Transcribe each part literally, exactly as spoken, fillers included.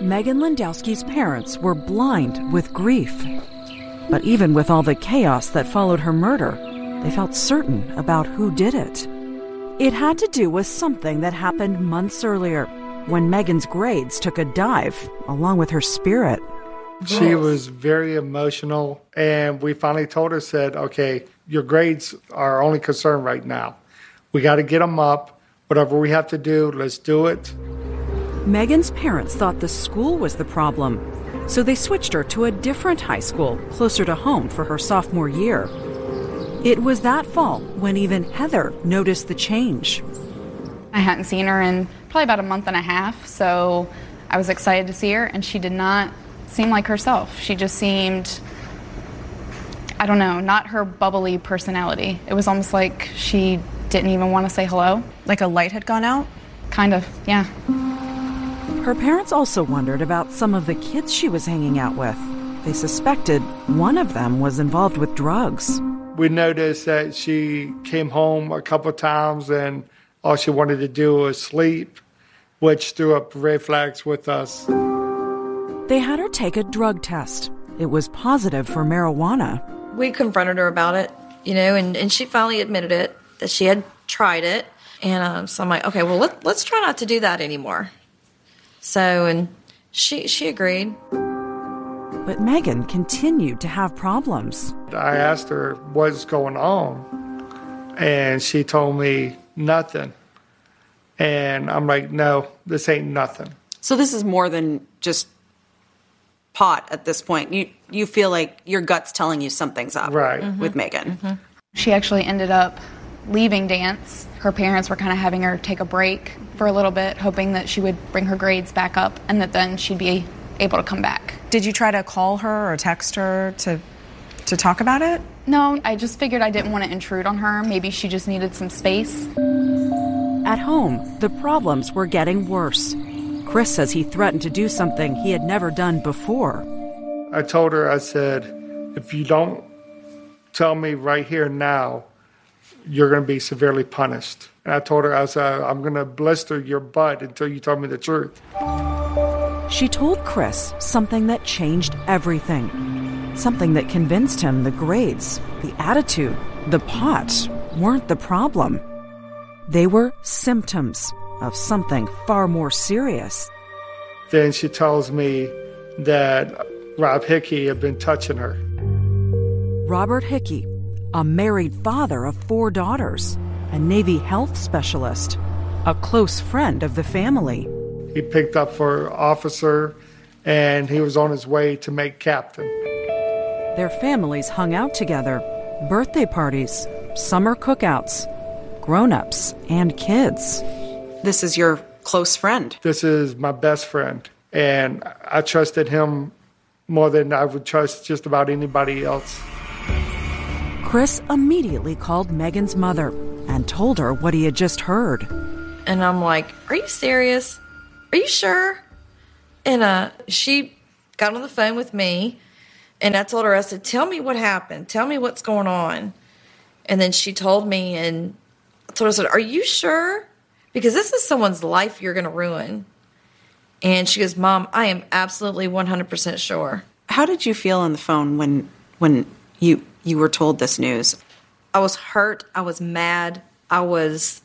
Megan Landowski's parents were blind with grief. But even with all the chaos that followed her murder, they felt certain about who did it. It had to do with something that happened months earlier, when Megan's grades took a dive, along with her spirit. She was very emotional, and we finally told her, said, okay, your grades are our only concern right now. We got to get them up. Whatever we have to do, let's do it. Megan's parents thought the school was the problem, so they switched her to a different high school closer to home for her sophomore year. It was that fall when even Heather noticed the change. I hadn't seen her in probably about a month and a half, so I was excited to see her, and she did not seem like herself. She just seemed, I don't know, not her bubbly personality. It was almost like she didn't even want to say hello. Like a light had gone out? Kind of, yeah. Her parents also wondered about some of the kids she was hanging out with. They suspected one of them was involved with drugs. We noticed that she came home a couple of times and all she wanted to do was sleep, which threw up red flags with us. They had her take a drug test. It was positive for marijuana. We confronted her about it, you know, and, and she finally admitted it, that she had tried it. And um, so I'm like, okay, well, let, let's try not to do that anymore. So, and she she agreed. But Megan continued to have problems. I asked her what's going on, and she told me nothing. And I'm like, no, this ain't nothing. So this is more than just pot at this point. You you feel like your gut's telling you something's up, right, mm-hmm. with Megan. Mm-hmm. She actually ended up leaving dance. Her parents were kind of having her take a break for a little bit, hoping that she would bring her grades back up and that then she'd be able to come back. Did you try to call her or text her to to talk about it? No, I just figured I didn't want to intrude on her. Maybe she just needed some space. At home, the problems were getting worse. Chris says he threatened to do something he had never done before. I told her, I said, if you don't tell me right here now, you're going to be severely punished. And I told her, I said, I'm going to blister your butt until you tell me the truth. She told Chris something that changed everything. Something that convinced him the grades, the attitude, the pot weren't the problem. They were symptoms of something far more serious. Then she tells me that Rob Hickey had been touching her. Robert Hickey, a married father of four daughters, a Navy health specialist, a close friend of the family. He picked up for officer, and he was on his way to make captain. Their families hung out together, birthday parties, summer cookouts, grown-ups and kids. This is your close friend. This is my best friend, and I trusted him more than I would trust just about anybody else. Chris immediately called Megan's mother and told her what he had just heard. And I'm like, are you serious? Are you sure? And uh, she got on the phone with me, and I told her, I said, tell me what happened. Tell me what's going on. And then she told me, and I told her, I said, are you sure? Because this is someone's life you're going to ruin. And she goes, Mom, I am absolutely one hundred percent sure. How did you feel on the phone when when you you were told this news? I was hurt. I was mad. I was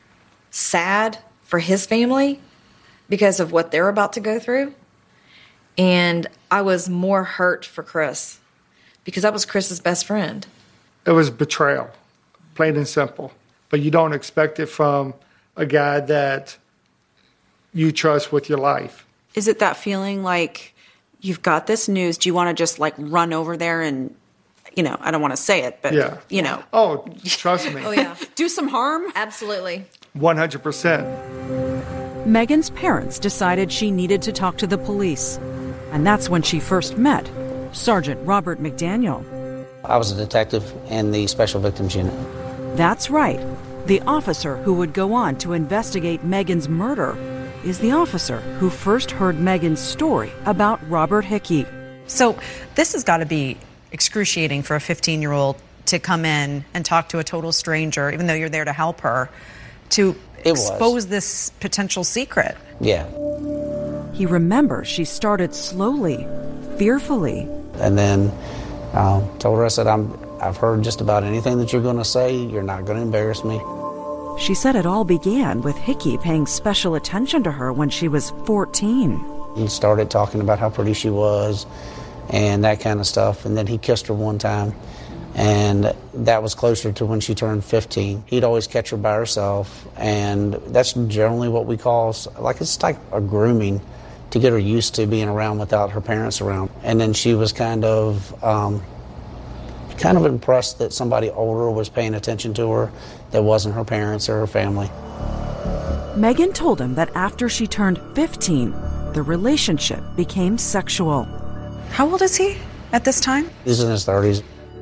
sad for his family because of what they're about to go through. And I was more hurt for Chris because that was Chris's best friend. It was betrayal, plain and simple. But you don't expect it from a guy that you trust with your life. Is it that feeling like you've got this news? Do you want to just like run over there and, you know, I don't want to say it, but, yeah. you know. Oh, trust me. Oh, yeah. Do some harm? Absolutely. one hundred percent. Megan's parents decided she needed to talk to the police. And that's when she first met Sergeant Robert McDaniel. I was a detective in the Special Victims Unit. That's right. The officer who would go on to investigate Megan's murder is the officer who first heard Megan's story about Robert Hickey. So this has got to be excruciating for a fifteen-year-old to come in and talk to a total stranger, even though you're there to help her, to it expose was. this potential secret. Yeah. he remembers she started slowly, fearfully. And then uh, told her, I said, I'm, I've heard just about anything that you're going to say. You're not going to embarrass me. She said it all began with Hickey paying special attention to her when she was fourteen. He started talking about how pretty she was and that kind of stuff. And then he kissed her one time. And that was closer to when she turned fifteen. He'd always catch her by herself. And that's generally what we call, like, it's like a grooming to get her used to being around without her parents around. And then she was kind of um, kind of impressed that somebody older was paying attention to her that wasn't her parents or her family. Megan told him that after she turned fifteen, the relationship became sexual. How old is he at this time? He's in his thirties.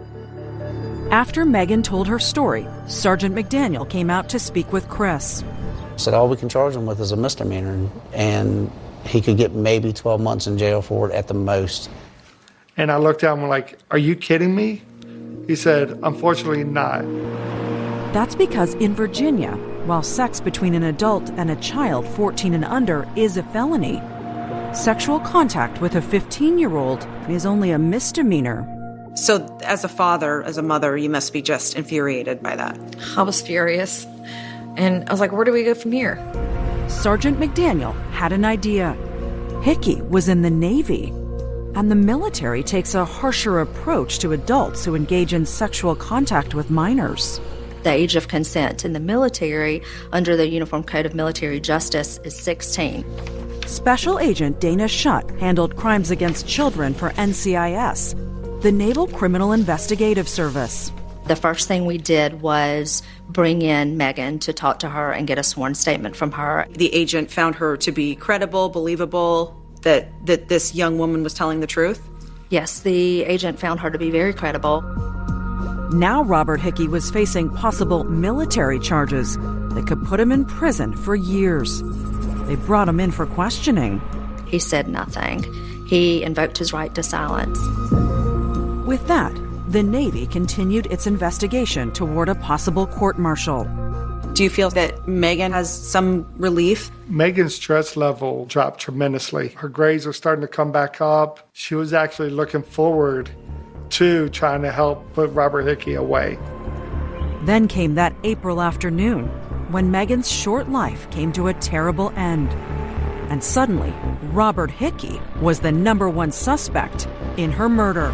After Megan told her story, Sergeant McDaniel came out to speak with Chris. Said all we can charge him with is a misdemeanor, and he could get maybe twelve months in jail for it at the most. And I looked at him like, are you kidding me? He said, unfortunately not. That's because in Virginia, while sex between an adult and a child fourteen and under is a felony, sexual contact with a fifteen-year-old is only a misdemeanor. So as a father, as a mother, you must be just infuriated by that. I was furious. And I was like, where do we go from here? Sergeant McDaniel had an idea. Hickey was in the Navy, and the military takes a harsher approach to adults who engage in sexual contact with minors. The age of consent in the military under the Uniform Code of Military Justice is sixteen. Special Agent Dana Schutt handled crimes against children for N C I S, the Naval Criminal Investigative Service. The first thing we did was bring in Megan to talk to her and get a sworn statement from her. The agent found her to be credible, believable, that, that this young woman was telling the truth? Yes, the agent found her to be very credible. Now Robert Hickey was facing possible military charges that could put him in prison for years. They brought him in for questioning. He said nothing. He invoked his right to silence. With that, the Navy continued its investigation toward a possible court-martial. Do you feel that Megan has some relief? Megan's stress level dropped tremendously. Her grades are starting to come back up. She was actually looking forward to trying to help put Robert Hickey away. Then came that April afternoon when Megan's short life came to a terrible end. And suddenly, Robert Hickey was the number one suspect in her murder.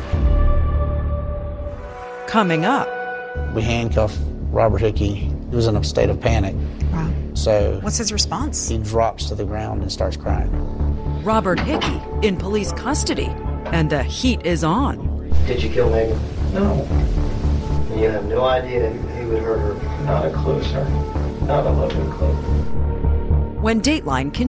Coming up. We handcuffed Robert Hickey. He was in a state of panic. Wow. So what's his response? He drops to the ground and starts crying. Robert Hickey in police custody, and the heat is on. Did you kill Megan? No. You have no idea who would hurt her? Not a clue, sir. Not a little clue. When Dateline continues.